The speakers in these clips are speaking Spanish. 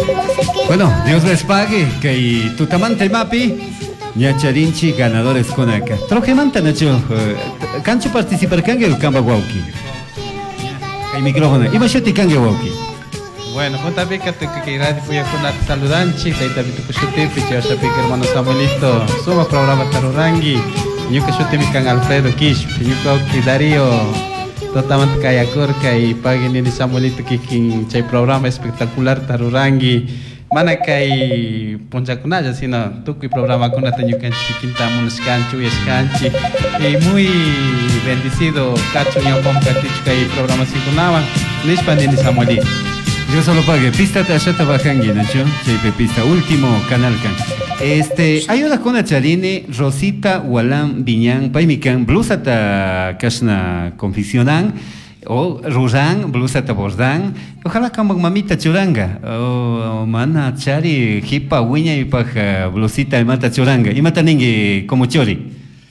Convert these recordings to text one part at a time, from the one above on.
Bueno, Dios les pague, que tutamante mapi, ñacharinchi ganadores con acá. Trojemanta nacho, cancho participar cangue o camba guauki. Hay micrófono, y machete cangue guauki. Bueno, punta pica que radio fui a con saludanchi, que también tu pushute, picha pica hermano Samuelito, suma programa Tarurangi, yo que shute mi can Alfredo Kish, yo que Darío totalmente kaya kurka y paguen ni Samuelito que chay programa espectacular Tarurangi. Mana kai punca kunaya sino tuku programa kuna tanyo kanchi kintamun scanchu y scanchi y muy bendecido cacho yo pom katichu kai programa si kunawan nispandi ni Samuelito. Yo solo pague pista tashata bajangi nacho, chepe pista último canal can. Hay una con charine Rosita Walam Viñán Paimican blusa ta kashna confisionan o Ruran blusa ta bordan. Ojalá como mamita churanga o mana chari hipa wiña y paja blusita y mata churanga y mata ningue como chori.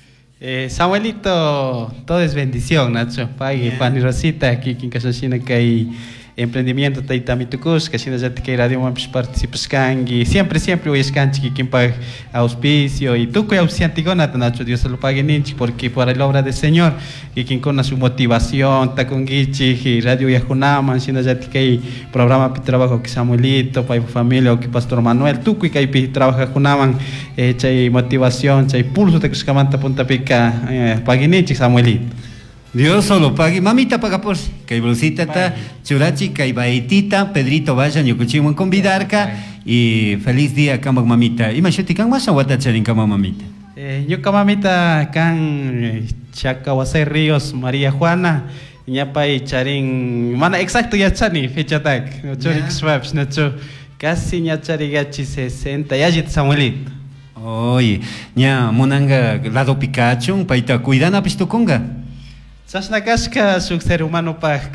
Samuelito, todo es bendición, Nacho. Pague pan y Rosita aquí en Casasina que hay emprendimiento Taitamitukos, que si no ya te queda de un participas cangi, siempre voy a canchi quien paga auspicio y tú que auspiantigona Nacho, Dios se lo pague ninchi porque por la obra del Señor y quien con su motivación ta con gichi y radio yajunaman, si no ya te queda programa de trabajo que Samuelito, para familia o que Pastor Manuel, tú que hay trabaja junaman, chay motivación, chay pulso te que se camanta punta pica pague ninchi Samuelito. Dios solo pague, mamita paga por si, que blusita ta, churachi, que baitita, Pedrito vayan, yo cuchimo con vidarca y feliz día, cama mamita. Y machete, can más aguanta charin cama mamita. Yo mamita, can Chacahuasay Ríos, María Juana, ñapa y charin, mana exacto ya chani, fecha tak, no chorik swaps, no cho, casi ña charigachi 60, ya jit Samuelito. Oye, ña monanga lado Pikachu, paita cuidana pistuconga. Sasna casca su ser humano para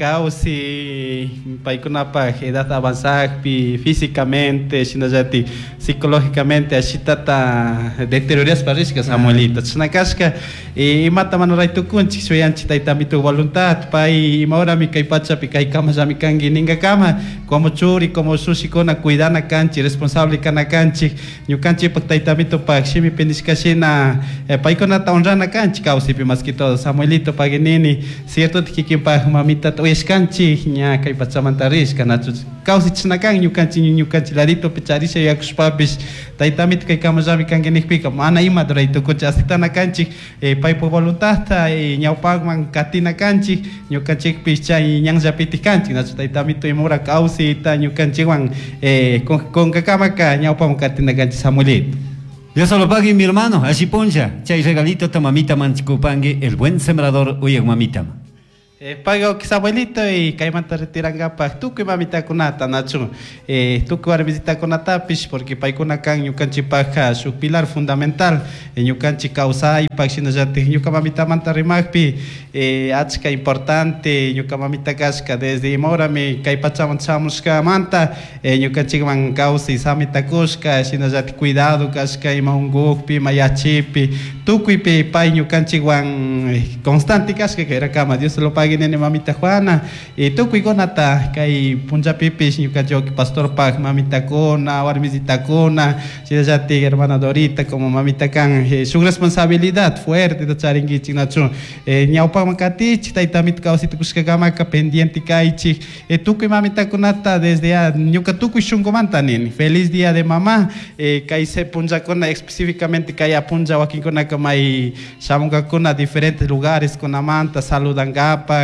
causi para pa edad avanzada físicamente, psicológicamente, así tata deterioras para riscas Samuelito. Sasna casca y mata manorai tu kunchi soy anchita y también tu voluntad pa y ahora mi kai pacha pi kai kama mi kangi ninga kama como churi como sushi kona cuidana canchi responsable kana canchi ñu canchi pa tai también tu pa shimi pendiscashina pa ikona ta honrana canchi causi pi más que todo Samuelito pa genini cierto que quien pa mamita to escanchi nya kai pachamantarish kana causi chnakan ñu canchi ladito picharisha ya kuspapis tai tamit kai kama mi kangi nikpika mana ima drai tu cocha asitana canchi pai por voluntad ta ñau pagman katina canchi ñu canchi picha y ñang japiti canchi na tai tamit to imora causi ta ñu canchi wan con kakamaka ñau pam katina canchi Samuelito. Yo solo pague mi hermano, así poncha, chay regalito ta mamita manchicupangue, el buen sembrador uyag mamita. Pago que Samuelito y caimanta retiran gapas, tú que mamita kunata nacho, tú que vas a visitar kunata pish porque paikuna kan yukanchi paja su pilar fundamental, yukanchi causa y paxino jati yuka mamita manta rimagpi, achka importante yuka mamita casca desde mora mi caipachaman chamuska manta, yukanchi man causa y samita kuska, sino jati cuidado casca y maungukpi mayachipi, tú que pai yukanchi wan constante casca que era cama Dios se lo pague nene mamita Juana y tu cuigonata kai punja pipis yuka joki pastor pag mamita kona warmisita kona si ya te hermana Dorita como mamita kan su responsabilidad fuerte de charingi chinachu ñaupa makati chita tamit kausi tukuska gama ka pendiente kaichi tu que mamita konata desde yuka tu kuishungo mantanin feliz día de mamá kai se punja kona específicamente kai apunja wakin kona kamai shamunga kona diferentes lugares con amanta saludan gapa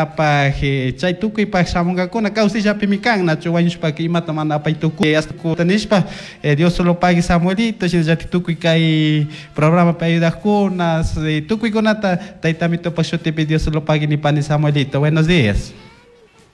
chay tukuy pa samunga kona causi ya pimikan na chuwanyus pa ki mata mana pa tukuy hasta ku tanispa Dios solo pague Samuelito si ya tukuy kay programa pa ayuda kona tukuy kona ta tamito pa shote Dios solo pague ni pani Samuelito. Buenos días.